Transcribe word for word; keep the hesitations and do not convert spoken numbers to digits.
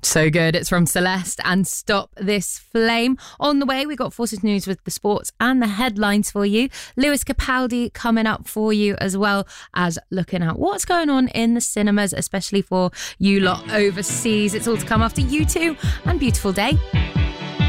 So good. It's from Celeste and Stop This Flame. On the way, we got Forces News with the sports and the headlines for you. Lewis Capaldi coming up for you, as well as looking at what's going on in the cinemas, especially for you lot overseas. It's all to come after U two and Beautiful Day.